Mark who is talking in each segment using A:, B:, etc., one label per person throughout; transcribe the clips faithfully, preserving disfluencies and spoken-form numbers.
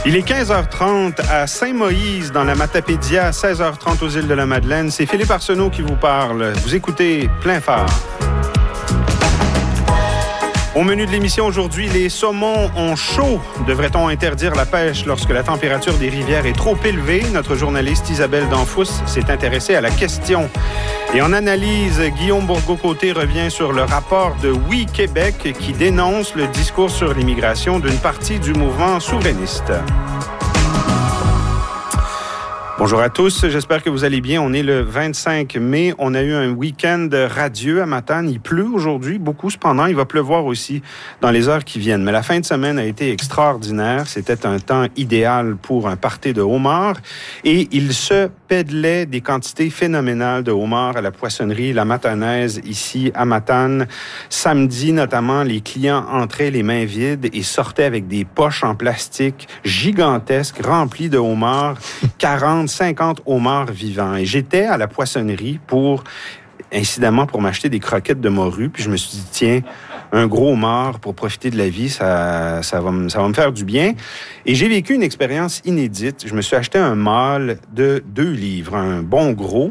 A: Il est quinze heures trente à Saint-Moïse, dans la Matapédia, seize heures trente aux îles de la Madeleine. C'est Philippe Arsenault qui vous parle. Vous écoutez Plein Phare. Au menu de l'émission aujourd'hui, les saumons ont chaud. Devrait-on interdire la pêche lorsque la température des rivières est trop élevée? Notre journaliste Isabelle Danfous s'est intéressée à la question. Et en analyse, Guillaume Bourgault-Côté revient sur le rapport de Oui Québec qui dénonce le discours sur l'immigration d'une partie du mouvement souverainiste. Bonjour à tous, j'espère que vous allez bien. On est le vingt-cinq mai, on a eu un week-end radieux à Matane. Il pleut aujourd'hui, beaucoup cependant. Il va pleuvoir aussi dans les heures qui viennent. Mais la fin de semaine a été extraordinaire. C'était un temps idéal pour un party de homards. Et il se pédelait des quantités phénoménales de homards à la poissonnerie La Matanaise, ici à Matane. Samedi, notamment, les clients entraient les mains vides et sortaient avec des poches en plastique gigantesques remplies de homards. quarante cinquante homards vivants. Et j'étais à la poissonnerie pour, incidemment, pour m'acheter des croquettes de morue. Puis je me suis dit, tiens, un gros homard pour profiter de la vie, ça, ça, va, me, ça va me faire du bien. Et j'ai vécu une expérience inédite. Je me suis acheté un mâle de deux livres, un bon gros.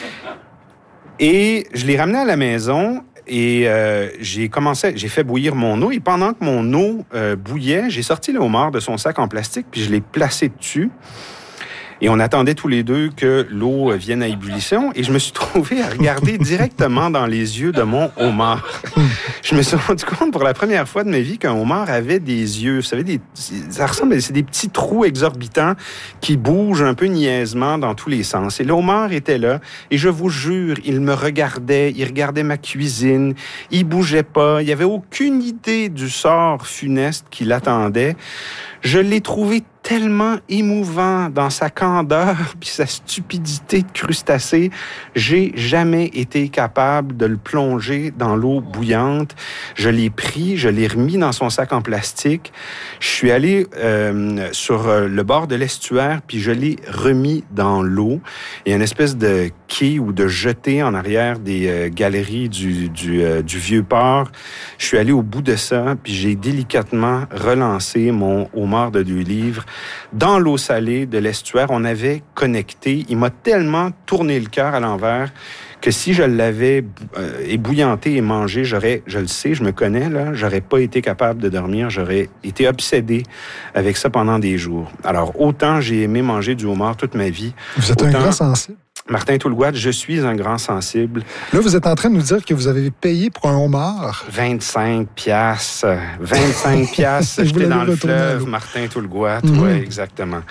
A: Et je l'ai ramené à la maison. Et euh, j'ai commencé, j'ai fait bouillir mon eau. Et pendant que mon eau euh, bouillait, j'ai sorti le homard de son sac en plastique, puis je l'ai placé dessus. Et on attendait tous les deux que l'eau vienne à ébullition. Et je me suis trouvé à regarder directement dans les yeux de mon homard. Je me suis rendu compte pour la première fois de ma vie qu'un homard avait des yeux. Vous savez, des, ça ressemble, c'est des petits trous exorbitants qui bougent un peu niaisement dans tous les sens. Et le homard était là. Et je vous jure, il me regardait. Il regardait ma cuisine. Il bougeait pas. Il n'y avait aucune idée du sort funeste qui l'attendait. Je l'ai trouvé tellement émouvant dans sa candeur puis sa stupidité de crustacé. J'ai jamais été capable de le plonger dans l'eau bouillante. Je l'ai pris, je l'ai remis dans son sac en plastique. Je suis allé euh, sur le bord de l'estuaire puis je l'ai remis dans l'eau. Il y a une espèce de quai ou de jetée en arrière des euh, galeries du, du, euh, du Vieux-Port. Je suis allé au bout de ça puis j'ai délicatement relancé mon homard de deux livres dans l'eau salée de l'estuaire. On avait connecté. Il m'a tellement tourné le cœur à l'envers que si je l'avais euh, ébouillanté et mangé, j'aurais, je le sais, je me connais, là, j'aurais pas été capable de dormir. J'aurais été obsédé avec ça pendant des jours. Alors, autant j'ai aimé manger du homard toute ma vie.
B: Vous êtes
A: autant...
B: un grand sensible.
A: Martin Toulgouat, je suis un grand sensible.
B: Là, vous êtes en train de nous dire que vous avez payé pour un homard.
A: vingt-cinq piastres. vingt-cinq piastres jeté dans le fleuve, Martin Toulgouat. Mm-hmm. Oui, exactement.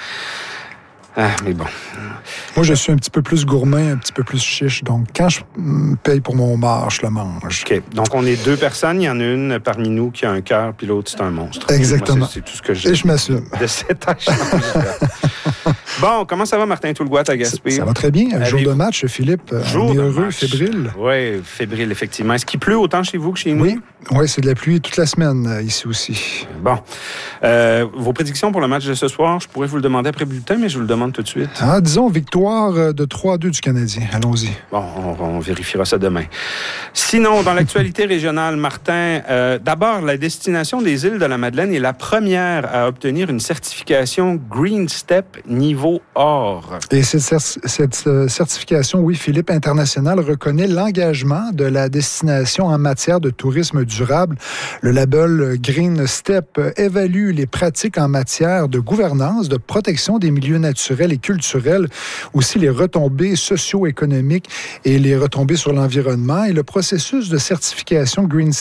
A: Ah, mais bon.
B: Moi, je suis un petit peu plus gourmand, un petit peu plus chiche. Donc, quand je paye pour mon homard, je le mange.
A: OK. Donc, on est deux personnes. Il y en a une parmi nous qui a un cœur, puis l'autre, c'est un monstre.
B: Exactement.
A: Moi, c'est, c'est tout ce que j'ai.
B: Et je m'assume.
A: De cet échange-là. Bon, comment ça va, Martin Toulgouat, à Gaspé?
B: Ça, ça va très bien. Un jour de match, Philippe.
A: Jour
B: on est
A: de
B: heureux,
A: match.
B: Fébrile.
A: Oui, fébrile, effectivement. Est-ce qu'il pleut autant chez vous que chez nous?
B: Oui, oui, c'est de la pluie toute la semaine, ici aussi.
A: Bon. Euh, vos prédictions pour le match de ce soir, je pourrais vous le demander après le bulletin, mais je vous le demande tout de suite.
B: Ah, disons, victoire de trois à deux du Canadien. Allons-y.
A: Bon, on, on vérifiera ça demain. Sinon, dans l'actualité régionale, Martin, euh, d'abord, la destination des îles de la Madeleine est la première à obtenir une certification Green Step niveau or.
B: Et cette, cette certification, oui, Philippe, internationale, reconnaît l'engagement de la destination en matière de tourisme durable. Le label Green Step évalue les pratiques en matière de gouvernance, de protection des milieux naturels et culturels, aussi les retombées socio-économiques et les retombées sur l'environnement. Et le processus de certification Green